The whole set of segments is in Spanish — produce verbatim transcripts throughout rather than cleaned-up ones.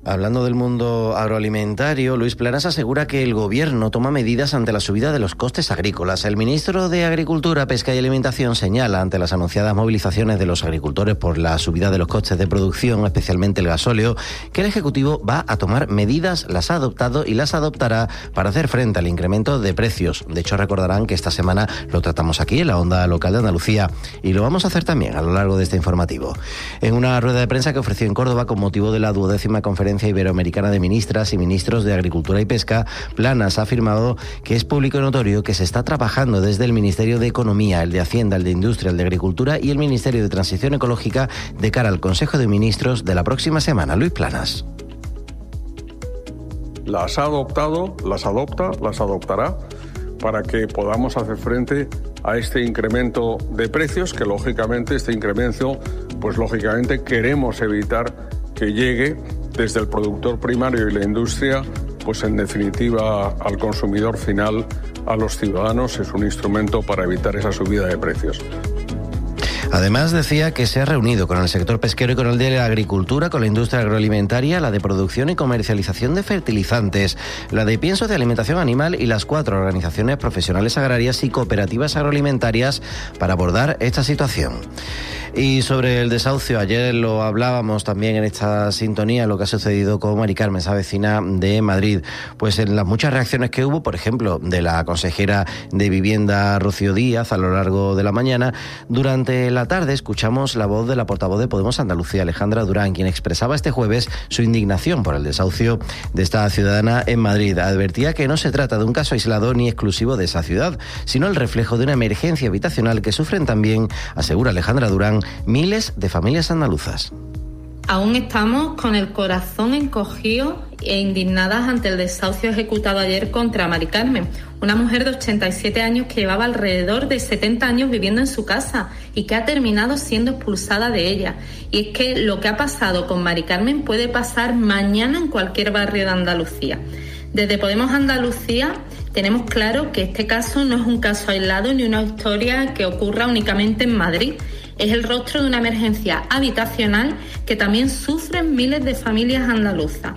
Hablando del mundo agroalimentario, Luis Planas asegura que el Gobierno toma medidas ante la subida de los costes agrícolas. El ministro de Agricultura, Pesca y Alimentación señala, ante las anunciadas movilizaciones de los agricultores por la subida de los costes de producción, especialmente el gasóleo, que el Ejecutivo va a tomar medidas, las ha adoptado y las adoptará para hacer frente al incremento de precios. De hecho, recordarán que esta semana lo tratamos aquí en la onda local de Andalucía y lo vamos a hacer también a lo largo de este informativo. En una rueda de prensa que ofreció en Córdoba con motivo de la duodécima conferencia Iberoamericana de Ministras y Ministros de Agricultura y Pesca, Planas ha afirmado que es público y notorio que se está trabajando desde el Ministerio de Economía, el de Hacienda, el de Industria, el de Agricultura y el Ministerio de Transición Ecológica de cara al Consejo de Ministros de la próxima semana. Luis Planas. Las ha adoptado, las adopta, las adoptará para que podamos hacer frente a este incremento de precios, que lógicamente este incremento, pues lógicamente queremos evitar que llegue desde el productor primario y la industria, pues en definitiva al consumidor final, a los ciudadanos. Es un instrumento para evitar esa subida de precios. Además, decía que se ha reunido con el sector pesquero y con el de la agricultura, con la industria agroalimentaria, la de producción y comercialización de fertilizantes, la de piensos de alimentación animal y las cuatro organizaciones profesionales agrarias y cooperativas agroalimentarias para abordar esta situación. Y sobre el desahucio, ayer lo hablábamos también en esta sintonía, lo que ha sucedido con Mari Carmen, esa vecina de Madrid. Pues en las muchas reacciones que hubo, por ejemplo, de la consejera de Vivienda, Rocío Díaz, a lo largo de la mañana, durante la tarde escuchamos la voz de la portavoz de Podemos Andalucía, Alejandra Durán, quien expresaba este jueves su indignación por el desahucio de esta ciudadana en Madrid. Advertía que no se trata de un caso aislado ni exclusivo de esa ciudad, sino el reflejo de una emergencia habitacional que sufren también, asegura Alejandra Durán, miles de familias andaluzas. Aún estamos con el corazón encogido e indignadas ante el desahucio ejecutado ayer contra Mari Carmen, una mujer de ochenta y siete años que llevaba alrededor de setenta años viviendo en su casa y que ha terminado siendo expulsada de ella. Y es que lo que ha pasado con Mari Carmen puede pasar mañana en cualquier barrio de Andalucía. Desde Podemos Andalucía tenemos claro que este caso no es un caso aislado ni una historia que ocurra únicamente en Madrid. Es el rostro de una emergencia habitacional que también sufren miles de familias andaluzas.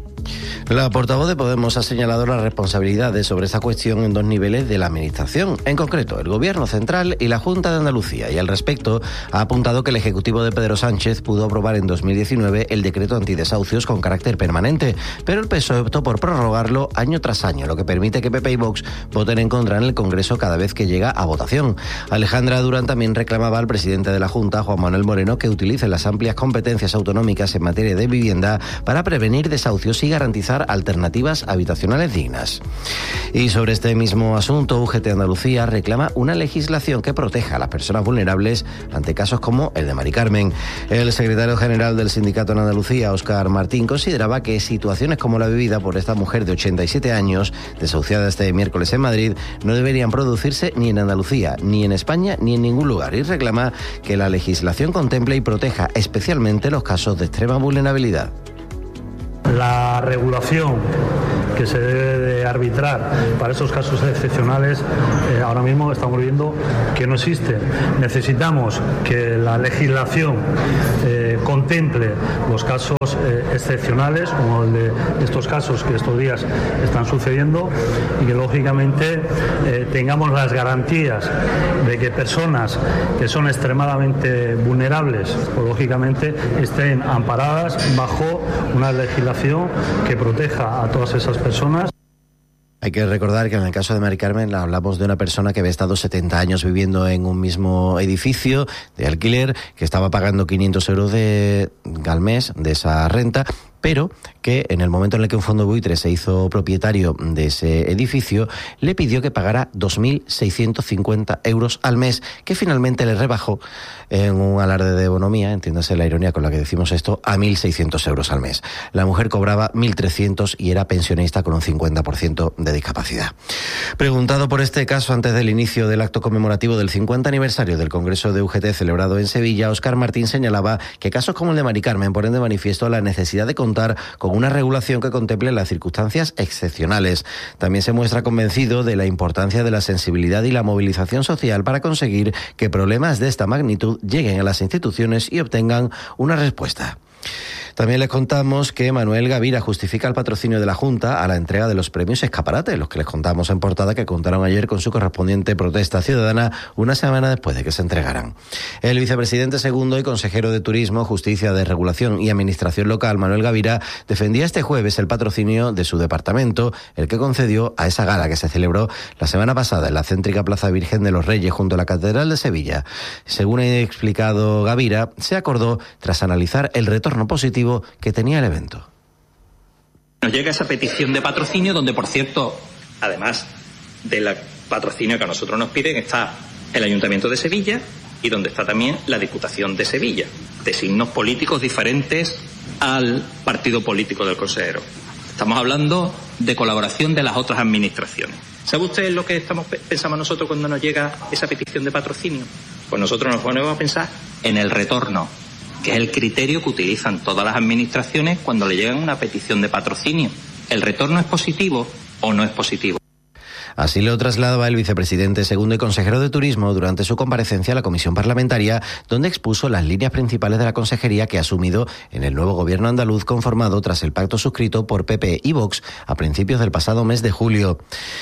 La portavoz de Podemos ha señalado las responsabilidades sobre esta cuestión en dos niveles de la Administración, en concreto el Gobierno central y la Junta de Andalucía, y al respecto ha apuntado que el Ejecutivo de Pedro Sánchez pudo aprobar en dos mil diecinueve el decreto antidesahucios con carácter permanente, pero el P S O E optó por prorrogarlo año tras año, lo que permite que P P y Vox voten en contra en el Congreso cada vez que llega a votación. Alejandra Durán también reclamaba al presidente de la Junta, Juan Manuel Moreno, que utilice las amplias competencias autonómicas en materia de vivienda para prevenir desahucios y garantizar alternativas habitacionales dignas. Y sobre este mismo asunto, U G T Andalucía reclama una legislación que proteja a las personas vulnerables ante casos como el de Mari Carmen. El secretario general del sindicato en Andalucía, Óscar Martín, consideraba que situaciones como la vivida por esta mujer de ochenta y siete años, desahuciada este miércoles en Madrid, no deberían producirse ni en Andalucía, ni en España, ni en ningún lugar, y reclama que la legislación contemple y proteja especialmente los casos de extrema vulnerabilidad. La regulación que se debe de arbitrar para esos casos excepcionales, eh, ahora mismo estamos viendo que no existe. Necesitamos que la legislación eh, contemple los casos eh, excepcionales, como el de estos casos que estos días están sucediendo, y que lógicamente eh, tengamos las garantías de que personas que son extremadamente vulnerables, pues, lógicamente estén amparadas bajo una legislación que proteja a todas esas personas. Hay que recordar que en el caso de Mari Carmen hablamos de una persona que había estado setenta años viviendo en un mismo edificio de alquiler, que estaba pagando quinientos euros de, al mes de esa renta, pero que en el momento en el que un fondo buitre se hizo propietario de ese edificio, le pidió que pagara dos mil seiscientos cincuenta euros al mes, que finalmente le rebajó en un alarde de bonomía, entiéndase la ironía con la que decimos esto, a mil seiscientos euros al mes. La mujer cobraba mil trescientos y era pensionista con un cincuenta por ciento de discapacidad. Preguntado por este caso antes del inicio del acto conmemorativo del cincuenta aniversario del Congreso de U G T celebrado en Sevilla, Óscar Martín señalaba que casos como el de Mari Carmen ponen de manifiesto la necesidad de contar con una regulación que contemple las circunstancias excepcionales. También se muestra convencido de la importancia de la sensibilidad y la movilización social para conseguir que problemas de esta magnitud lleguen a las instituciones y obtengan una respuesta. También les contamos que Manuel Gavira justifica el patrocinio de la Junta a la entrega de los premios Escaparate, los que les contamos en portada que contaron ayer con su correspondiente protesta ciudadana una semana después de que se entregaran. El vicepresidente segundo y consejero de Turismo, Justicia, Desregulación y Administración Local, Manuel Gavira, defendía este jueves el patrocinio de su departamento, el que concedió a esa gala que se celebró la semana pasada en la céntrica Plaza Virgen de los Reyes junto a la Catedral de Sevilla. Según ha explicado Gavira, se acordó tras analizar el retorno positivo que tenía el evento. Nos llega esa petición de patrocinio donde, por cierto, además del patrocinio que a nosotros nos piden, está el Ayuntamiento de Sevilla y donde está también la Diputación de Sevilla, de signos políticos diferentes al partido político del consejero. Estamos hablando de colaboración de las otras administraciones. ¿Sabe usted lo que estamos pensamos nosotros cuando nos llega esa petición de patrocinio? Pues nosotros nos ponemos a pensar en el retorno, que es el criterio que utilizan todas las administraciones cuando le llegan una petición de patrocinio. ¿El retorno es positivo o no es positivo? Así lo trasladaba el vicepresidente segundo y consejero de Turismo durante su comparecencia a la comisión parlamentaria, donde expuso las líneas principales de la consejería que ha asumido en el nuevo gobierno andaluz conformado tras el pacto suscrito por P P y Vox a principios del pasado mes de julio.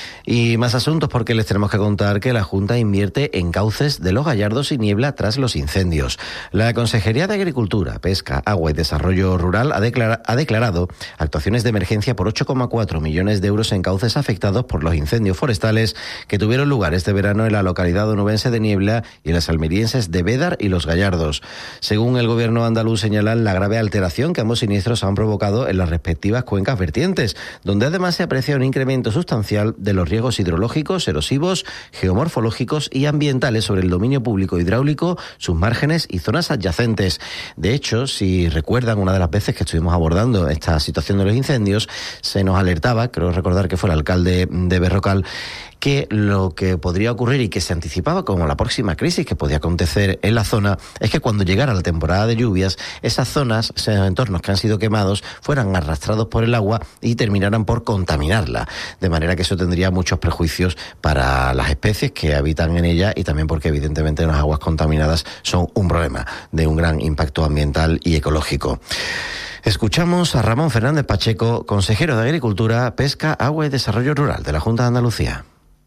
Y más asuntos porque les tenemos que contar que la Junta invierte en cauces de los Gallardos y Niebla tras los incendios. La Consejería de Agricultura, Pesca, Agua y Desarrollo Rural ha, declara- ha declarado actuaciones de emergencia por ocho coma cuatro millones de euros en cauces afectados por los incendios forestales que tuvieron lugar este verano en la localidad onubense de Niebla y en las almerienses de Bédar y Los Gallardos. Según el gobierno andaluz, señalan la grave alteración que ambos siniestros han provocado en las respectivas cuencas vertientes, donde además se aprecia un incremento sustancial de los riesgos hidrológicos, erosivos, geomorfológicos y ambientales sobre el dominio público hidráulico, sus márgenes y zonas adyacentes. De hecho, si recuerdan, una de las veces que estuvimos abordando esta situación de los incendios, se nos alertaba, creo recordar que fue el alcalde de Berrocal, que lo que podría ocurrir y que se anticipaba como la próxima crisis que podía acontecer en la zona es que cuando llegara la temporada de lluvias, esas zonas, esos entornos que han sido quemados, fueran arrastrados por el agua y terminaran por contaminarla. De manera que eso tendría muchos prejuicios para las especies que habitan en ella y también porque evidentemente las aguas contaminadas son un problema de un gran impacto ambiental y ecológico. Escuchamos a Ramón Fernández Pacheco, consejero de Agricultura, Pesca, Agua y Desarrollo Rural de la Junta de Andalucía.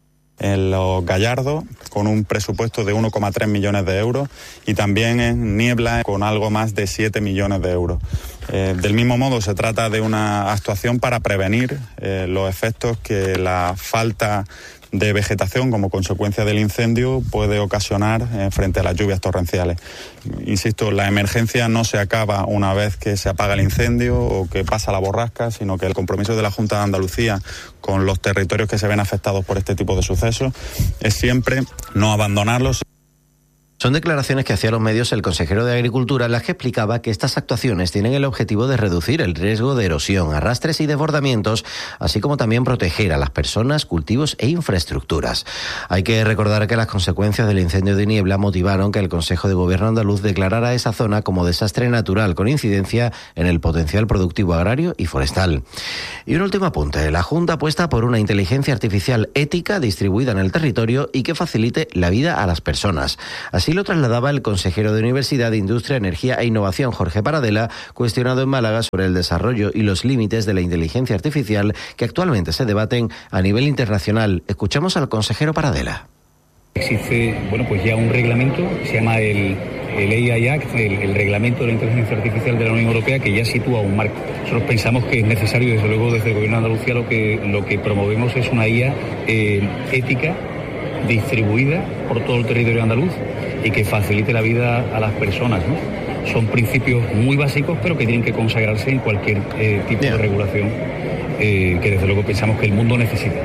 En Los Gallardos, con un presupuesto de uno coma tres millones de euros, y también en Niebla, con algo más de siete millones de euros. Eh, del mismo modo, se trata de una actuación para prevenir eh, los efectos que la falta de vegetación como consecuencia del incendio puede ocasionar eh, frente a las lluvias torrenciales. Insisto, la emergencia no se acaba una vez que se apaga el incendio o que pasa la borrasca, sino que el compromiso de la Junta de Andalucía con los territorios que se ven afectados por este tipo de sucesos es siempre no abandonarlos. Son declaraciones que hacía los medios el consejero de Agricultura, en las que explicaba que estas actuaciones tienen el objetivo de reducir el riesgo de erosión, arrastres y desbordamientos, así como también proteger a las personas, cultivos e infraestructuras. Hay que recordar que las consecuencias del incendio de Niebla motivaron que el Consejo de Gobierno andaluz declarara esa zona como desastre natural con incidencia en el potencial productivo agrario y forestal. Y un último apunte. La Junta apuesta por una inteligencia artificial ética distribuida en el territorio y que facilite la vida a las personas. Así lo trasladaba el consejero de Universidad, Industria, Energía e Innovación, Jorge Paradela, cuestionado en Málaga sobre el desarrollo y los límites de la inteligencia artificial que actualmente se debaten a nivel internacional. Escuchamos al consejero Paradela. Existe, bueno, pues ya un reglamento, se llama el, el A I Act, el, el reglamento de la inteligencia artificial de la Unión Europea, que ya sitúa un marco. Nosotros pensamos que es necesario, desde luego, desde el Gobierno de Andalucía lo que, lo que promovemos es una I A eh, ética, distribuida por todo el territorio andaluz y que facilite la vida a las personas, ¿no? Son principios muy básicos, pero que tienen que consagrarse en cualquier eh, tipo de regulación eh, que desde luego pensamos que el mundo necesita.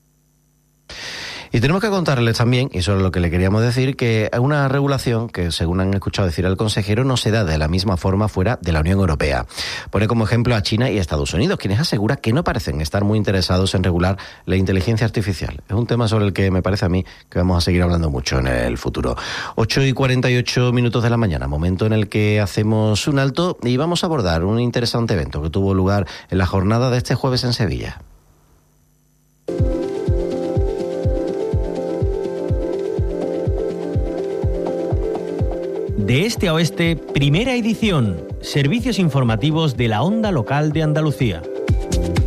Y tenemos que contarles también, y eso es lo que le queríamos decir, que una regulación que, según han escuchado decir al consejero, no se da de la misma forma fuera de la Unión Europea. Pone como ejemplo a China y a Estados Unidos, quienes asegura que no parecen estar muy interesados en regular la inteligencia artificial. Es un tema sobre el que me parece a mí que vamos a seguir hablando mucho en el futuro. ocho y cuarenta y ocho minutos de la mañana, momento en el que hacemos un alto y vamos a abordar un interesante evento que tuvo lugar en la jornada de este jueves en Sevilla. De este a oeste, primera edición. Servicios informativos de la Onda Local de Andalucía.